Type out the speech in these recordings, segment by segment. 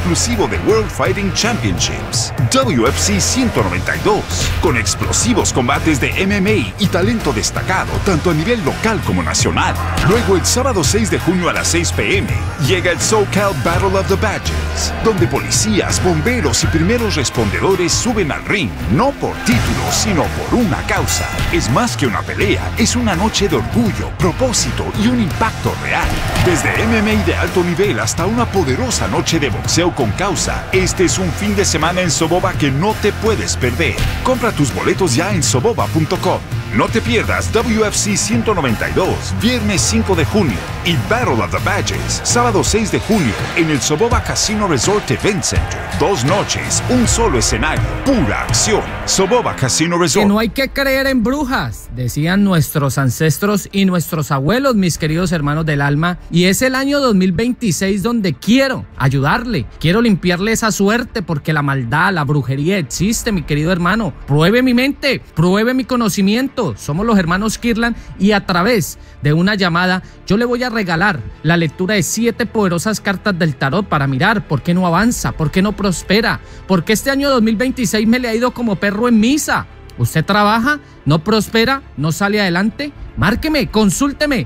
exclusivo de World Fighting Championships, WFC 192, con explosivos combates de MMA y talento destacado tanto a nivel local como nacional. Luego el sábado 6 de junio a las 6 p.m. llega el SoCal Battle of the Badges, donde policías, bomberos y primeros respondedores suben al ring, no por títulos, sino por una causa. Es más que una pelea, es una noche de orgullo, propósito y un impacto real. Desde MMA de alto nivel hasta una poderosa noche de boxeo con causa, este es un fin de semana en Soboba que no te puedes perder. Compra tus boletos ya en soboba.com. No te pierdas WFC 192, viernes 5 de junio, y Battle of the Badges, sábado 6 de junio, en el Soboba Casino Resort Event Center. 2 noches, un solo escenario, pura acción. Soboba Casino Resort. Que no hay que creer en brujas, decían nuestros ancestros y nuestros abuelos, mis queridos hermanos del alma. Y es el año 2026 donde quiero ayudarle, quiero limpiarle esa suerte, porque la maldad, la brujería existe, mi querido hermano. Pruebe mi mente, pruebe mi conocimiento. Somos los hermanos Kirtland y a través de una llamada yo le voy a regalar la lectura de 7 poderosas cartas del tarot para mirar por qué no avanza, por qué no prospera, porque este año 2026 me le ha ido como perro en misa. ¿Usted trabaja, no prospera, no sale adelante? Márqueme, consúlteme,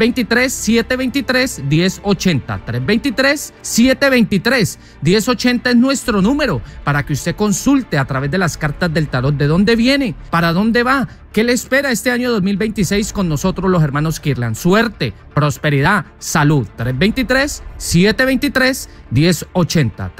323-723-1080. 323-723-1080 es nuestro número para que usted consulte a través de las cartas del tarot de dónde viene, para dónde va, qué le espera este año 2026 con nosotros los hermanos Kirtland. Suerte, prosperidad, salud. 323-723-1080.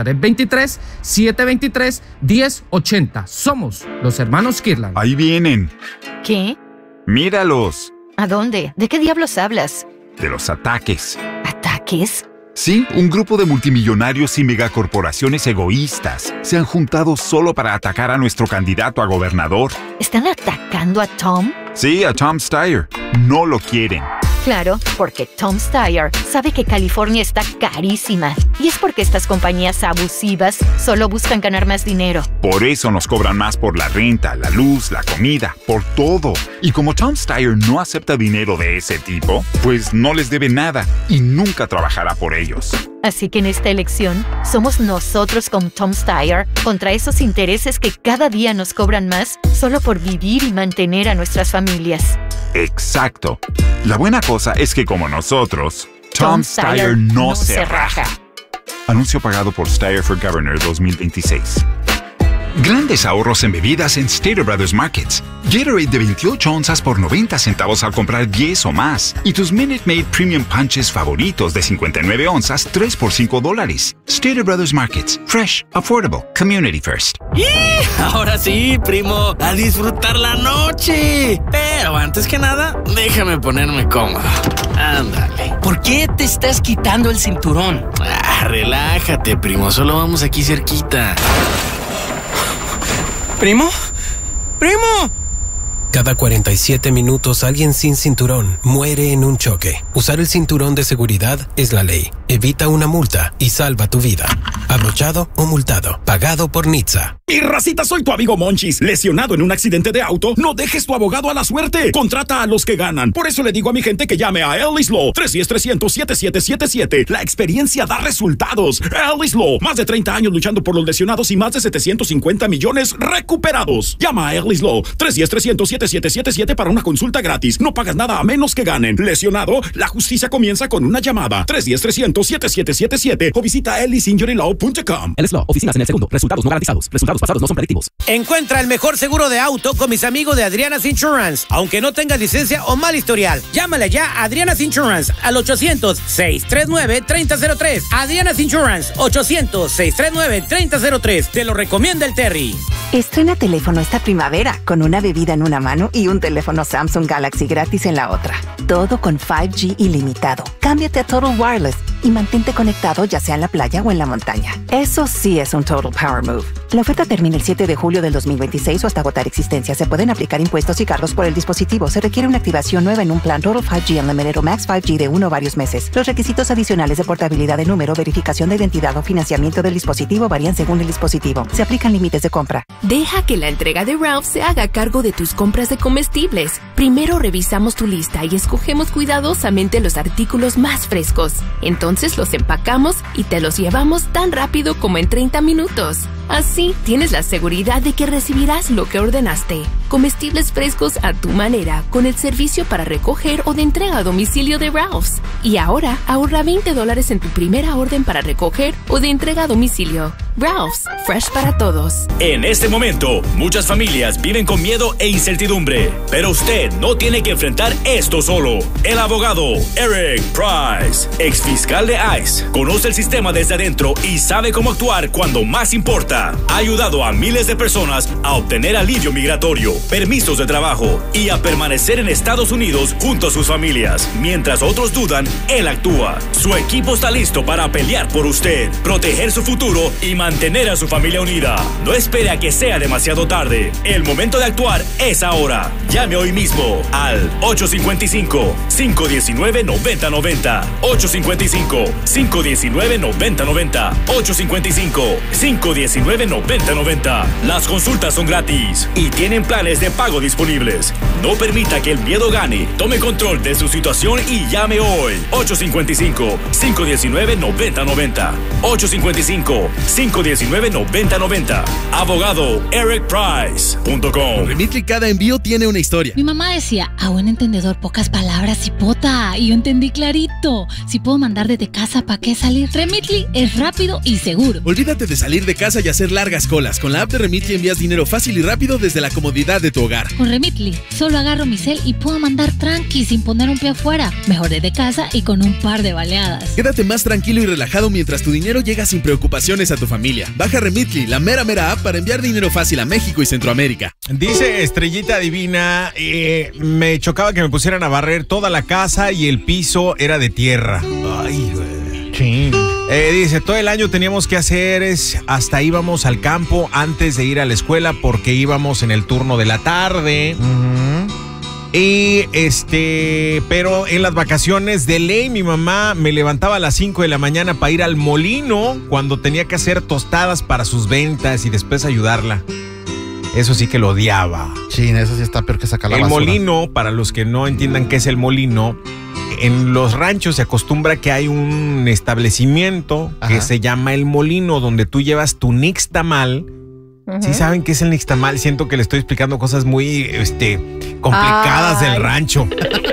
323-723-1080. Somos los hermanos Kirtland. Ahí vienen. ¿Qué? Míralos. ¿A dónde? ¿De qué diablos hablas? De los ataques. ¿Ataques? Sí, un grupo de multimillonarios y megacorporaciones egoístas se han juntado solo para atacar a nuestro candidato a gobernador. ¿Están atacando a Tom? Sí, a Tom Steyer. No lo quieren. Claro, porque Tom Steyer sabe que California está carísima. Y es porque estas compañías abusivas solo buscan ganar más dinero. Por eso nos cobran más por la renta, la luz, la comida, por todo. Y como Tom Steyer no acepta dinero de ese tipo, pues no les debe nada y nunca trabajará por ellos. Así que en esta elección, somos nosotros con Tom Steyer contra esos intereses que cada día nos cobran más solo por vivir y mantener a nuestras familias. Exacto. La buena cosa es que como nosotros, Tom Steyer no se raja. Anuncio pagado por Steyer for Governor 2026. Grandes ahorros en bebidas en Stater Brothers Markets. Gatorade de 28 onzas por 90 centavos al comprar 10 o más. Y tus Minute Maid Premium Punches favoritos de 59 onzas, 3 por $5. Stater Brothers Markets. Fresh, affordable, community first. ¡Y! Ahora sí, primo, a disfrutar la noche. Pero antes que nada, déjame ponerme cómodo. Ándale. ¿Por qué te estás quitando el cinturón? Relájate, primo, solo vamos aquí cerquita. ¿Primo? ¡Primo! Cada 47 minutos alguien sin cinturón muere en un choque. Usar el cinturón de seguridad es la ley. Evita una multa y salva tu vida. Abrochado o multado. Pagado por NHTSA. Y racita, soy tu amigo Monchis. Lesionado en un accidente de auto, no dejes tu abogado a la suerte. Contrata a los que ganan. Por eso le digo a mi gente que llame a Ellis Law. 310-300-7777. La experiencia da resultados. Ellis Law. Más de 30 años luchando por los lesionados y más de 750 millones recuperados. Llama a Ellis Law. 310-300-7777 para una consulta gratis. No pagas nada a menos que ganen. Lesionado, la justicia comienza con una llamada. 310-300-7777 o visita ellisinjurylaw.com. Ellis Law, oficinas en el segundo. Resultados no garantizados. Resultados pasados no son predictivos. Encuentra el mejor seguro de auto con mis amigos de Adriana's Insurance, aunque no tengas licencia o mal historial. Llámale ya a Adriana's Insurance al 800-639-3003. Adriana's Insurance, 800-639-3003. Te lo recomienda el Terry. Estrena teléfono esta primavera con una bebida en una mano y un teléfono Samsung Galaxy gratis en la otra. Todo con 5G ilimitado. Cámbiate a Total Wireless y mantente conectado ya sea en la playa o en la montaña. Eso sí es un Total Power Move. La oferta termina el 7 de julio del 2026 o hasta agotar existencia. Se pueden aplicar impuestos y cargos por el dispositivo. Se requiere una activación nueva en un plan Total 5G Unlimited o Max 5G de 1 o varios meses. Los requisitos adicionales de portabilidad de número, verificación de identidad o financiamiento del dispositivo varían según el dispositivo. Se aplican límites de compra. Deja que la entrega de Ralph se haga cargo de tus compras de comestibles. Primero revisamos tu lista y escogemos cuidadosamente los artículos más frescos. Entonces los empacamos y te los llevamos tan rápido como en 30 minutos. Así tienes la seguridad de que recibirás lo que ordenaste. Comestibles frescos a tu manera con el servicio para recoger o de entrega a domicilio de Ralph's. Y ahora ahorra $20 en tu primera orden para recoger o de entrega a domicilio. Ralph's, fresh para todos. En este momento, muchas familias viven con miedo e incertidumbre, pero usted no tiene que enfrentar esto solo. El abogado Eric Price, ex fiscal de ICE, conoce el sistema desde adentro y sabe cómo actuar cuando más importa. Ha ayudado a miles de personas a obtener alivio migratorio, permisos de trabajo y a permanecer en Estados Unidos junto a sus familias. Mientras otros dudan, él actúa. Su equipo está listo para pelear por usted, proteger su futuro y mantener a su familia unida. No espere a que sea demasiado tarde. El momento de actuar es ahora. Llame hoy mismo al 855-519-9090. 855-519-9090. 855-519-9090. Las consultas son gratis y tienen planes de pago disponibles. No permita que el miedo gane. Tome control de su situación y llame hoy. 855-519-9090. 855-519-9090. Abogadoericprice.com. Remitly, cada envío tiene una historia. Mi mamá decía, a buen entendedor, pocas palabras, cipota. Y yo entendí clarito. Si puedo mandar desde casa, ¿para qué salir? Remitly es rápido y seguro. Olvídate de salir de casa y hacer largas colas. Con la app de Remitly envías dinero fácil y rápido desde la comodidad de tu hogar. Con Remitly, solo agarro mi cel y puedo mandar tranqui sin poner un pie afuera. Mejor desde casa y con un par de baleadas. Quédate más tranquilo y relajado mientras tu dinero llega sin preocupaciones a tu familia. Baja Remitly, la mera app para enviar dinero fácil a México y Centroamérica. Dice Estrellita Divina, me chocaba que me pusieran a barrer toda la casa y el piso era de tierra. Ay, güey. Sí. Dice, todo el año teníamos que hacer hasta íbamos al campo antes de ir a la escuela porque íbamos en el turno de la tarde. Y pero en las vacaciones de ley mi mamá me levantaba a las 5 de la mañana para ir al molino cuando tenía que hacer tostadas para sus ventas y después ayudarla. Eso sí que lo odiaba. Sí, eso sí está peor que sacar la basura. El molino, para los que no entiendan qué es el molino, en los ranchos se acostumbra que hay un establecimiento que se llama el molino, donde tú llevas tu nixtamal. ¿Sí saben qué es el nixtamal? Siento que le estoy explicando cosas muy complicadas del rancho.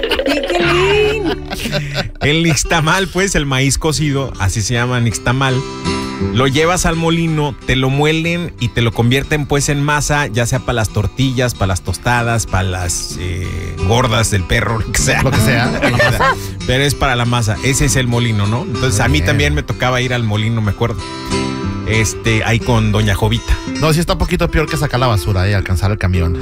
El nixtamal, pues, el maíz cocido, así se llama nixtamal. Lo llevas al molino, te lo muelen y te lo convierten pues en masa, ya sea para las tortillas, para las tostadas, para las gordas del perro, lo que sea. Lo que sea. Pero es para la masa, ese es el molino, ¿no? Entonces a mí también me tocaba ir al molino, me acuerdo. Ahí con doña Jovita. No, sí está un poquito peor que sacar la basura y alcanzar el camión.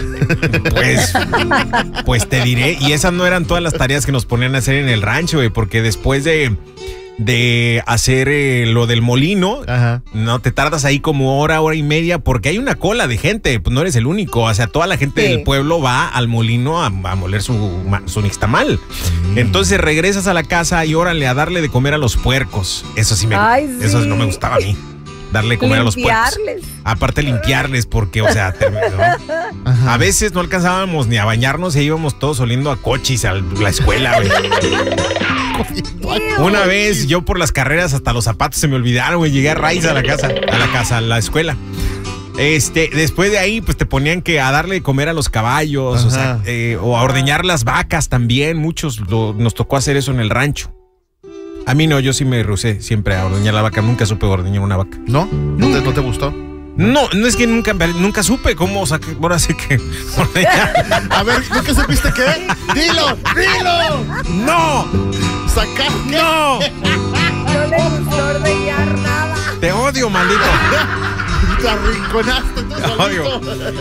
Pues te diré, y esas no eran todas las tareas que nos ponían a hacer en el rancho, güey, porque después de hacer lo del molino, no te tardas ahí como hora y media, porque hay una cola de gente, pues no eres el único, o sea, toda la gente del pueblo va al molino a moler su nixtamal. Entonces regresas a la casa y órale a darle de comer a los puercos. Eso sí eso no me gustaba a mí. Darle de comer a los puercos. Aparte limpiarles, porque, o sea, a veces no alcanzábamos ni a bañarnos e íbamos todos oliendo a cochis a la escuela, güey. Una vez yo por las carreras hasta los zapatos se me olvidaron, güey. Llegué a raíz a la escuela. Después de ahí, pues te ponían que a darle de comer a los caballos, o sea, o a ordeñar las vacas también. Muchos nos tocó hacer eso en el rancho. A mí no, yo sí me rehusé siempre a ordeñar la vaca. Nunca supe ordeñar una vaca. ¿No? ¿No te gustó? No es que nunca supe cómo sacar. Ahora sí que. A ver, ¿nunca supiste qué? ¡Dilo! ¡No! ¿Sacar qué? ¡No! No le gustó ordeñar nada. Te odio, maldito. Te arrinconaste tú solito.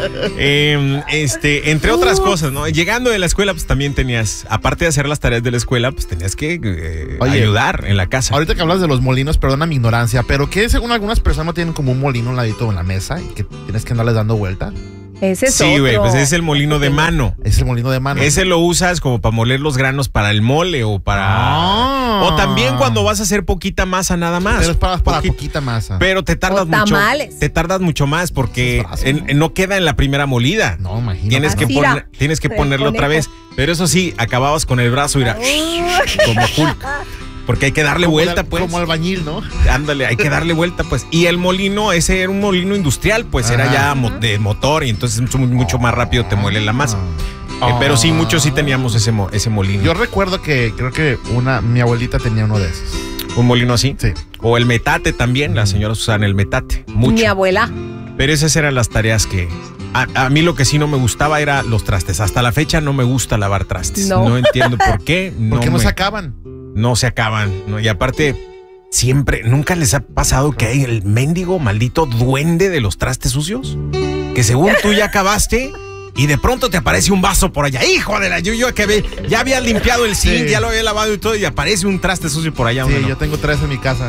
Entre otras cosas, ¿no? Llegando de la escuela, pues también tenías, aparte de hacer las tareas de la escuela, pues tenías que ayudar en la casa. Ahorita que hablas de los molinos, perdona mi ignorancia, pero ¿qué según algunas personas no tienen como un molino a un ladito en la mesa y que tienes que andarles dando vuelta? Ese es sí, güey, pues es el molino de mano. Es el molino de mano. Ese lo usas como para moler los granos para el mole o para... O también cuando vas a hacer poquita masa nada más. Pero es para poquita masa. Pero te tardas mucho. Te tardas mucho más porque no queda en la primera molida. No, imagínate. Tienes que ponerlo otra vez. Pero eso sí, acababas con el brazo y era como Hulk. Porque hay que darle vuelta, pues. Como albañil, ¿no? Ándale, hay que darle vuelta, pues. Y el molino, ese era un molino industrial, pues era ya de motor y entonces mucho más rápido te muele la masa. Pero sí, muchos sí teníamos ese molino. Yo recuerdo que creo que mi abuelita tenía uno de esos. ¿Un molino así? Sí. O el metate también, las señoras usaban el metate. Mucho. Mi abuela. Pero esas eran las tareas que... A mí lo que sí no me gustaba era los trastes. Hasta la fecha no me gusta lavar trastes. No entiendo por qué. ¿Por qué no se acaban? No se acaban, ¿no? Y aparte, nunca les ha pasado que hay el mendigo maldito duende de los trastes sucios. Que según tú ya acabaste y de pronto te aparece un vaso por allá. ¡Hijo de la yo que ya había limpiado el zinc, ya lo había lavado y todo, y aparece un traste sucio por allá. Sí, yo tengo 3 en mi casa.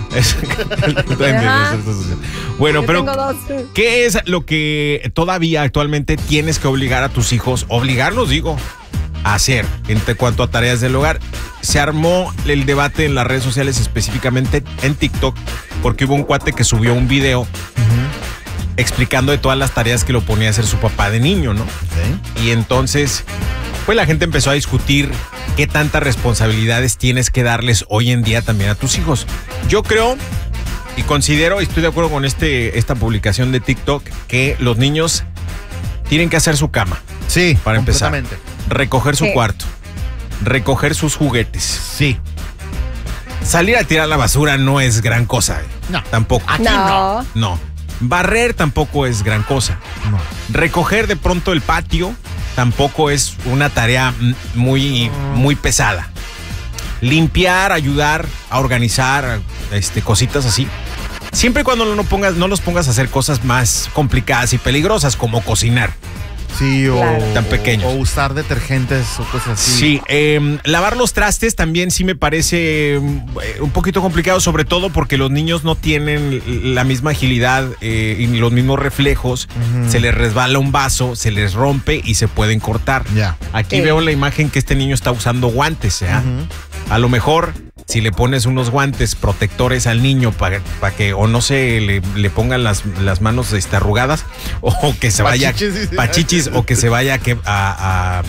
Bueno, pero ¿qué es lo que todavía actualmente tienes que obligar a tus hijos? Obligarlos, digo, a hacer en cuanto a tareas del hogar. Se armó el debate en las redes sociales, específicamente en TikTok, porque hubo un cuate que subió un video explicando de todas las tareas que lo ponía a hacer su papá de niño, ¿no? Okay. Y entonces, pues la gente empezó a discutir qué tantas responsabilidades tienes que darles hoy en día también a tus hijos. Yo creo y considero, y estoy de acuerdo con esta publicación de TikTok, que los niños tienen que hacer su cama. Sí, para empezar. Recoger su cuarto. Recoger sus juguetes. Sí. Salir a tirar la basura no es gran cosa. No. Tampoco. Aquí no. Barrer tampoco es gran cosa. No. Recoger de pronto el patio tampoco es una tarea muy pesada. Limpiar, ayudar a organizar cositas así. Siempre y cuando no los pongas a hacer cosas más complicadas y peligrosas como cocinar. Sí, tan pequeños. O usar detergentes o cosas así. Sí, lavar los trastes también sí me parece un poquito complicado, sobre todo porque los niños no tienen la misma agilidad y los mismos reflejos. Se les resbala un vaso, se les rompe y se pueden cortar. Aquí veo la imagen que este niño está usando guantes. A lo mejor si le pones unos guantes protectores al niño para que o no se le pongan las manos arrugadas o que se vaya pachichis o que se vaya a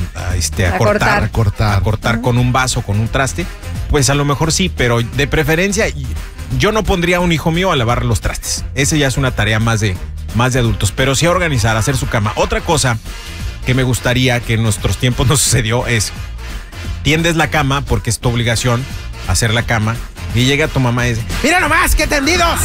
cortar con un vaso, con un traste, pues a lo mejor sí, pero de preferencia yo no pondría a un hijo mío a lavar los trastes. Ese ya es una tarea más de adultos, pero sí a organizar, a hacer su cama. Otra cosa que me gustaría que en nuestros tiempos no sucedió es tiendes la cama porque es tu obligación hacer la cama y llega tu mamá y dice: ¡mira nomás, qué tendidos!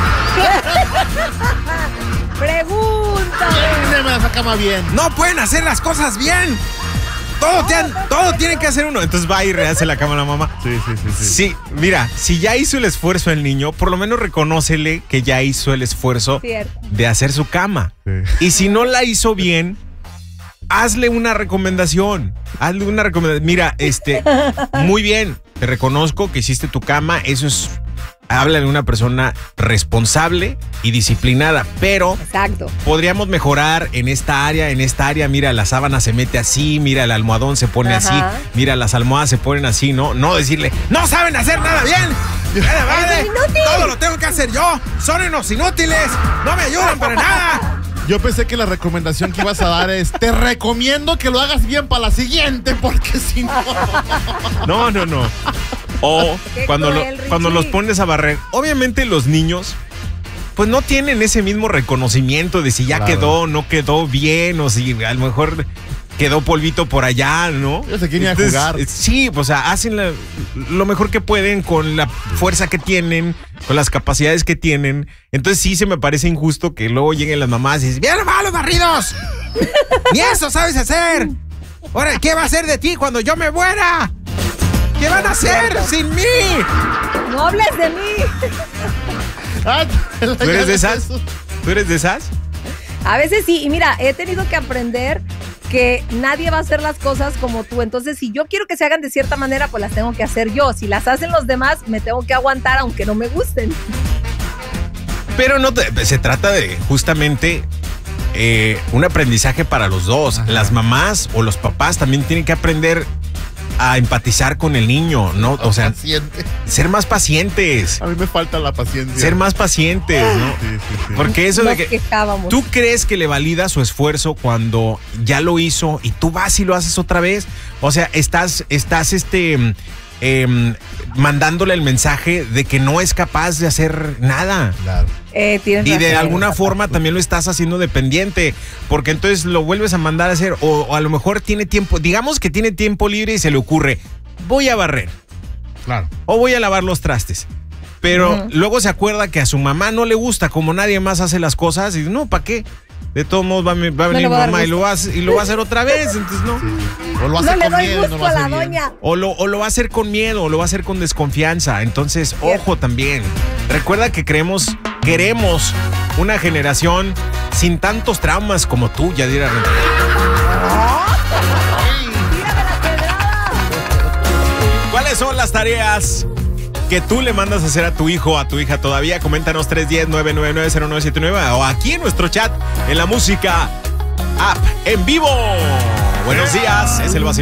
Pregunta. Tiéndeme esa cama bien. No pueden hacer las cosas bien. Todo tiene que hacer uno. Entonces va y rehace la cama a la mamá. Sí, mira, si ya hizo el esfuerzo el niño, por lo menos reconócele que ya hizo el esfuerzo de hacer su cama. Y si no la hizo bien, hazle una recomendación. Mira, muy bien, te reconozco que hiciste tu cama. Eso es, habla de una persona responsable y disciplinada, pero podríamos mejorar en esta área. Mira, la sábana se mete así, mira, el almohadón se pone así, mira, las almohadas se ponen así, no decirle, no saben hacer nada bien. Todo lo tengo que hacer yo. Son unos inútiles, no me ayudan para nada. Yo pensé que la recomendación que ibas a dar es: te recomiendo que lo hagas bien para la siguiente, porque si no... No. O cuando los pones a barrer, obviamente los niños pues no tienen ese mismo reconocimiento de si ya quedó, no quedó bien, o si a lo mejor quedó polvito por allá, ¿no? Ellos se quieren jugar. Sí, o sea, hacen lo mejor que pueden con la fuerza que tienen, con las capacidades que tienen. Entonces sí se me parece injusto que luego lleguen las mamás y dicen: ¡mira nomás los barridos! ¡Ni eso sabes hacer! Ahora, ¿qué va a hacer de ti cuando yo me muera? ¿Qué van a hacer sin mí? No hables de mí. ¿Tú eres de esas? ¿Tú eres de esas? A veces sí, y mira, he tenido que aprender que nadie va a hacer las cosas como tú. Entonces, si yo quiero que se hagan de cierta manera, pues las tengo que hacer yo. Si las hacen los demás, me tengo que aguantar aunque no me gusten. Pero se trata de justamente un aprendizaje para los dos. Ajá. Las mamás o los papás también tienen que aprender a empatizar con el niño, ¿no? O sea, ser más pacientes. A mí me falta la paciencia. Ser más pacientes, ¿no? Sí. Porque eso de que tú crees que le valida su esfuerzo cuando ya lo hizo y tú vas y lo haces otra vez. O sea, estás mandándole el mensaje de que no es capaz de hacer nada. Claro. Y de alguna forma también lo estás haciendo dependiente, porque entonces lo vuelves a mandar a hacer, o a lo mejor tiene tiempo, digamos que tiene tiempo libre y se le ocurre, voy a barrer. Claro. O voy a lavar los trastes. Pero luego se acuerda que a su mamá no le gusta como nadie más hace las cosas y no, ¿para qué? De todos modos va a venir mamá y lo va a hacer otra vez, entonces no. Sí. O lo hace con miedo, no lo hace bien. Doña. O lo va a hacer con miedo, o lo va a hacer con desconfianza. Entonces, ojo también. Recuerda que queremos una generación sin tantos traumas como tú, Yadira Rentería. ¿Cuáles son las tareas que tú le mandas a hacer a tu hijo o a tu hija todavía? Coméntanos 310-999-0979 o aquí en nuestro chat en la música app en vivo. Buenos días, es el vacilón.